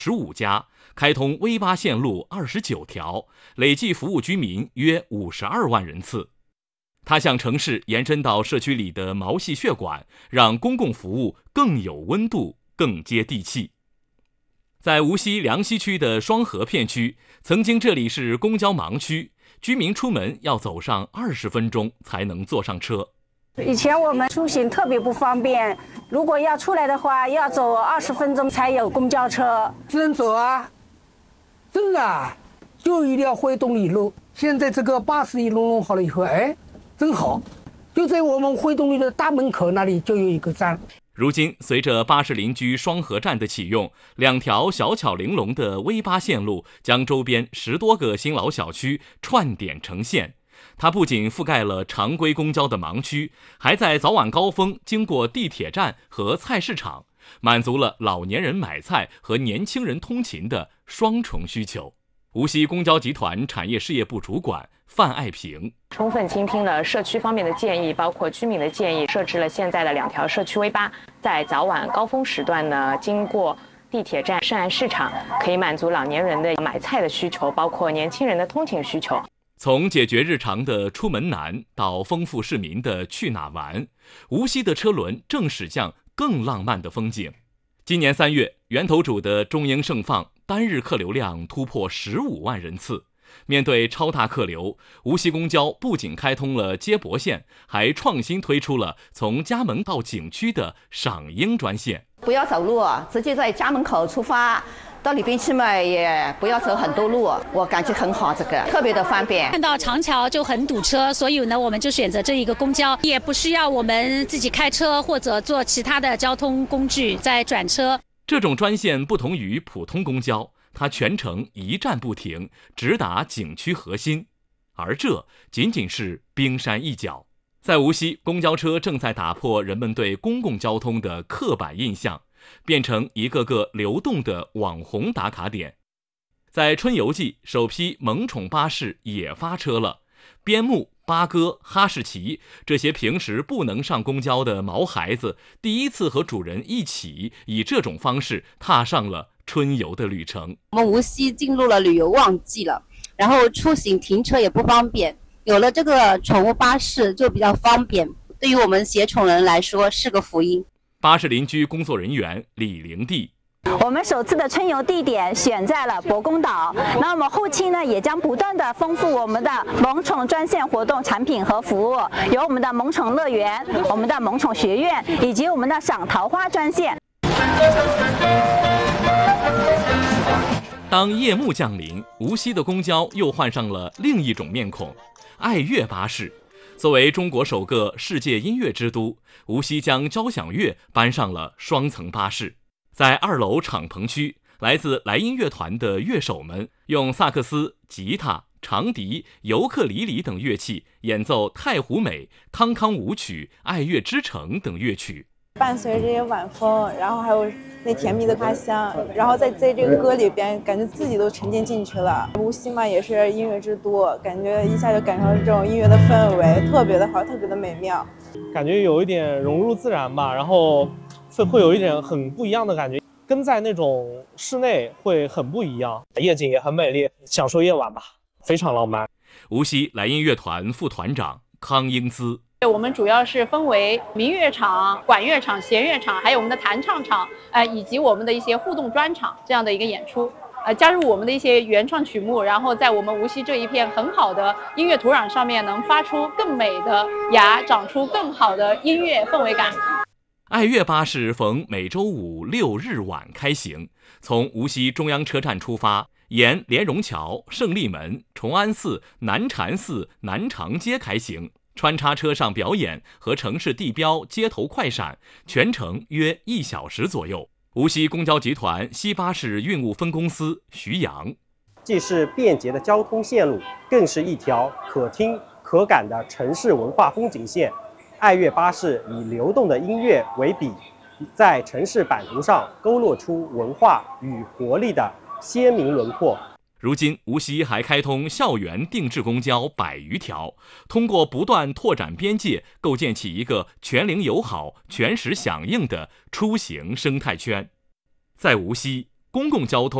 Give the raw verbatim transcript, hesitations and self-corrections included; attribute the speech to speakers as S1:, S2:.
S1: 十五家，开通 V 八线路二十九条，累计服务居民约五十二万人次。它向城市延伸到社区里的毛细血管，让公共服务更有温度、更接地气。在无锡梁溪区的双河片区，曾经这里是公交盲区，居民出门要走上二十分钟才能坐上车。
S2: 以前我们出行特别不方便，如果要出来的话，要走二十分钟才有公交车。
S3: 只能走啊，真的啊，就一定要会动力路。现在这个巴士一弄弄好了以后，哎，真好，就在我们会动力的大门口那里就有一个站。
S1: 如今，随着巴士邻居双河站的启用，两条小巧玲珑的 V 八线路将周边十多个新老小区串点成线。它不仅覆盖了常规公交的盲区，还在早晚高峰经过地铁站和菜市场，满足了老年人买菜和年轻人通勤的双重需求。无锡公交集团产业事业部主管范爱平
S4: 充分倾听了社区方面的建议，包括居民的建议，设置了现在的两条社区 V 八，在早晚高峰时段呢，经过地铁站、圣安市场，可以满足老年人的买菜的需求，包括年轻人的通勤需求。
S1: 从解决日常的出门难到丰富市民的去哪玩，无锡的车轮正驶向更浪漫的风景。今年三月，源头渚的中英盛放单日客流量突破十五万人次。面对超大客流，无锡公交不仅开通了接驳线，还创新推出了从家门到景区的赏樱专线。
S5: 不要走路，直接在家门口出发，到里边去嘛，也不要走很多路，我感觉很好，这个特别的方便。
S6: 看到长桥就很堵车，所以呢，我们就选择这一个公交，也不需要我们自己开车或者坐其他的交通工具再转车。
S1: 这种专线不同于普通公交，它全程一站不停，直达景区核心，而这仅仅是冰山一角。在无锡，公交车正在打破人们对公共交通的刻板印象，变成一个个流动的网红打卡点。在春游季，首批萌宠巴士也发车了，边牧、八哥、哈士奇这些平时不能上公交的毛孩子，第一次和主人一起以这种方式踏上了春游的旅程。
S7: 我们无锡进入了旅游旺季了，然后出行停车也不方便，有了这个宠物巴士就比较方便，对于我们携宠人来说是个福音。
S1: 巴士邻居工作人员李玲娣，
S2: 我们首次的春游地点选在了博公岛，那我们后期呢也将不断的丰富我们的萌宠专线活动产品和服务，有我们的萌宠乐园、我们的萌宠学院以及我们的赏桃花专线。
S1: 当夜幕降临，无锡的公交又换上了另一种面孔——爱乐巴士。作为中国首个世界音乐之都，无锡将交响乐搬上了双层巴士。在二楼敞篷区，来自莱茵乐团的乐手们用萨克斯、吉他、长笛、尤克里里等乐器演奏《太湖美》、康康舞曲、爱乐之城等乐曲。
S8: 伴随这些晚风，然后还有那甜蜜的花香，然后在在这个歌里边，感觉自己都沉浸进去了。无锡嘛，也是音乐之都，感觉一下就感受到这种音乐的氛围，特别的好，特别的美妙。
S9: 感觉有一点融入自然吧，然后会会有一点很不一样的感觉，跟在那种室内会很不一样。夜景也很美丽，享受夜晚吧，非常浪漫。
S1: 无锡莱茵乐团副团长康英姿。
S10: 我们主要是分为民乐场、管乐场、弦乐场，还有我们的弹唱场，呃，以及我们的一些互动专场这样的一个演出，呃，加入我们的一些原创曲目，然后在我们无锡这一片很好的音乐土壤上面，能发出更美的芽，长出更好的音乐氛围感。
S1: 爱乐巴士逢每周五六日晚开行，从无锡中央车站出发，沿莲蓉桥、胜利门、崇安寺、南禅寺、南长街开行。穿插车上表演和城市地标街头快闪，全程约一小时左右。无锡公交集团西巴士运务分公司徐阳，
S11: 既是便捷的交通线路，更是一条可听可感的城市文化风景线。爱乐巴士以流动的音乐为笔，在城市版图上勾勒出文化与活力的鲜明轮廓。
S1: 如今，无锡还开通校园定制公交百余条，通过不断拓展边界，构建起一个全龄友好、全时响应的出行生态圈。在无锡， 公共交通